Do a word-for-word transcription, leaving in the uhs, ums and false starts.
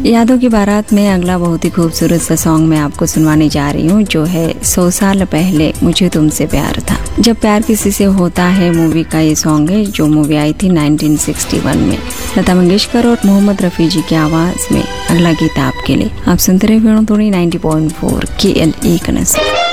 यादों की बारात में अगला बहुत ही खूबसूरत सा सॉन्ग मैं आपको सुनवाने जा रही हूँ, जो है सौ साल पहले मुझे तुमसे प्यार था। जब प्यार किसी से होता है मूवी का ये सॉन्ग है, जो मूवी आई थी उन्नीस सौ इकसठ में। लता मंगेशकर और मोहम्मद रफी जी की आवाज में अगला गीत आपके लिए। आप सुनते रहे नब्बे पॉइंट चार के एल ई कनेक्शन।